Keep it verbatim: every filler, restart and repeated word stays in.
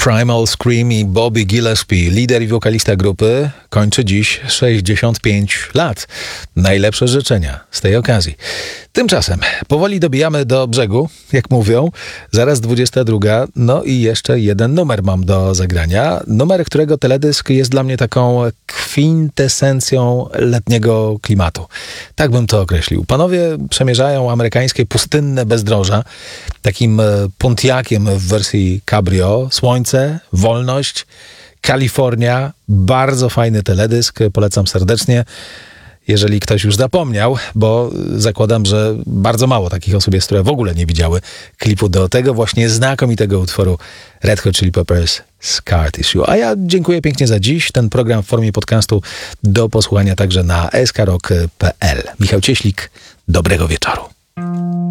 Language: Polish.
Primal Scream i Bobby Gillespie, lider i wokalista grupy, kończy dziś sześćdziesiąt pięć lat. Najlepsze życzenia z tej okazji. Tymczasem powoli dobijamy do brzegu, jak mówią. Zaraz dwudziesta druga, no i jeszcze jeden numer mam do zagrania. Numer, którego teledysk jest dla mnie taką kwintesencją letniego klimatu. Tak bym to określił. Panowie przemierzają amerykańskie pustynne bezdroża takim Pontiaciem w wersji cabrio. Słońce, wolność, Kalifornia. Bardzo fajny teledysk. Polecam serdecznie. Jeżeli ktoś już zapomniał, bo zakładam, że bardzo mało takich osób jest, które w ogóle nie widziały klipu do tego właśnie znakomitego utworu Red Hot Chili Peppers Scar Tissue. A ja dziękuję pięknie za dziś. Ten program w formie podcastu do posłuchania także na s k rock kropka p l. Michał Cieślik, dobrego wieczoru.